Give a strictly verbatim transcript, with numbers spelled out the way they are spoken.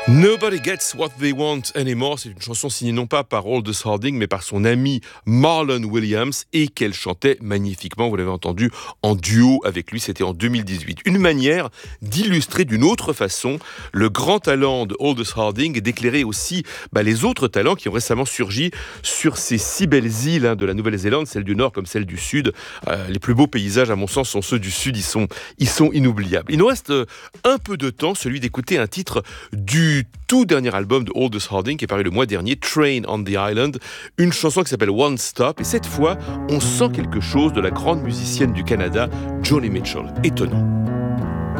Nobody Gets What They Want Anymore, c'est une chanson signée non pas par Aldous Harding mais par son ami Marlon Williams et qu'elle chantait magnifiquement, vous l'avez entendu, en duo avec lui, c'était en deux mille dix-huit. Une manière d'illustrer d'une autre façon le grand talent de Aldous Harding et d'éclairer aussi bah, les autres talents qui ont récemment surgi sur ces six belles îles hein, de la Nouvelle-Zélande, celles du Nord comme celles du Sud. Euh, les plus beaux paysages à mon sens sont ceux du Sud, ils sont, ils sont inoubliables. Il nous reste un peu de temps, celui d'écouter un titre du tout dernier album de Aldous Harding qui est paru le mois dernier, Train on the Island, une chanson qui s'appelle One Stop, et cette fois on sent quelque chose de la grande musicienne du Canada, Joni Mitchell. Étonnant.